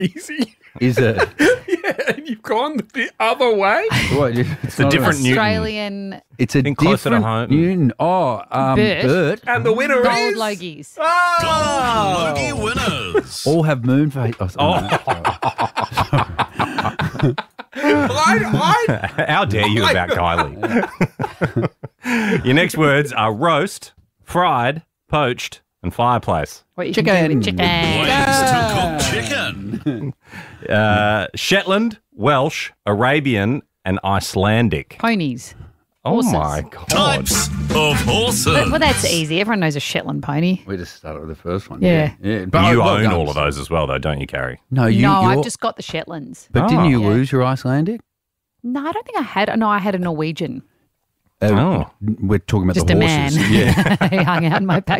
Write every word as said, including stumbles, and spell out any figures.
easy. Is it? Yeah, and you've gone the other way. What, It's a different Newton. Australian It's a Think closer to different home. Newton. Oh, um, Bert. Bert. And the winner gold is... logies. Oh! Logie winners. All have moon face. Oh, I, I, How dare you about Kylie? Your next words are roast, fried, poached, and fireplace. What you can do with Chicken. chicken. Ways to cook chicken. Uh, Shetland, Welsh, Arabian, and Icelandic. Ponies. Oh Horses. my God. Types of horses. Well, that's easy. Everyone knows a Shetland pony. We just started with the first one. Yeah. yeah. But you well own done. all of those as well, though, don't you, Carrie? No, you. no, you're- I've just got the Shetlands. But didn't Oh. you Yeah. lose your Icelandic? No, I don't think I had. No, I had a Norwegian. Uh, Oh. We're talking about Just the a horses. man. Yeah. He hung out in my back